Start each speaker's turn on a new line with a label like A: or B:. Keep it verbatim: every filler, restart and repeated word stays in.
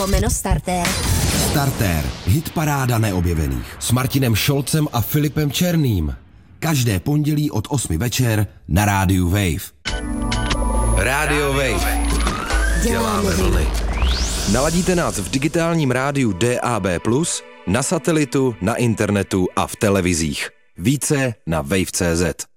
A: Lomeno Startér.
B: Startér, hitparáda neobjevených. S Martinem Šolcem a Filipem Černým. Každé pondělí od osmi večer na rádiu Wave.
C: Rádio Wave. Děláme vlny. Naladíte nás v digitálním rádiu D A B plus, na satelitu, na internetu a v televizích. Více na wave tečka cé zet.